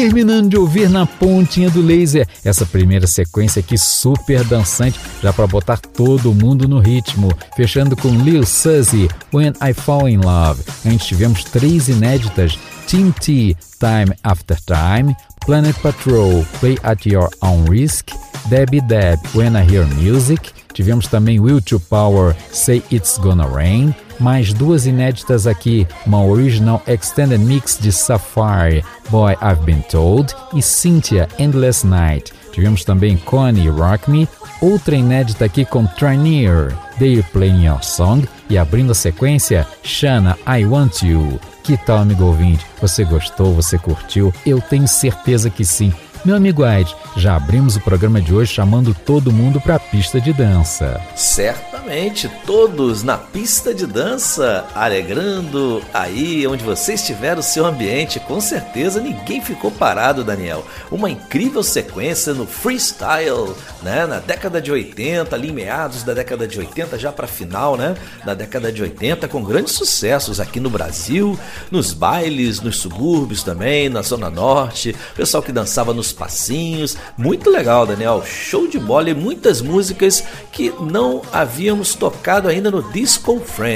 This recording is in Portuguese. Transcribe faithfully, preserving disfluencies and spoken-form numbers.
Terminando de ouvir Na Pontinha do Laser, essa primeira sequência aqui super dançante, já para botar todo mundo no ritmo. Fechando com Lil Suzy, When I Fall in Love. Antes tivemos três inéditas, Team T, Time After Time, Planet Patrol, Play at Your Own Risk, Debbie Deb, When I Hear Music. Tivemos também Will to Power, Say It's Gonna Rain. Mais duas inéditas aqui, uma original extended mix de Sapphire, Boy I've Been Told, e Cynthia, Endless Night. Tivemos também Connie, Rock Me, outra inédita aqui com Tranier, They're Playing Your Song, e abrindo a sequência, Shanna, I Want You. Que tal, amigo ouvinte? Você gostou? Você curtiu? Eu tenho certeza que sim. Meu amigo Aide, já abrimos o programa de hoje chamando todo mundo para a pista de dança. Certamente, todos na pista de dança, alegrando aí onde você estiver o seu ambiente. Com certeza ninguém ficou parado, Daniel. Uma incrível sequência no freestyle, né? Na década de oitenta, ali meados da década de oitenta, já para final, né? Da década de oitenta, com grandes sucessos aqui no Brasil, nos bailes, nos subúrbios também, na Zona Norte, pessoal que dançava nos passinhos. Muito legal, Daniel, show de bola, e muitas músicas que não havíamos tocado ainda no Disco Friends.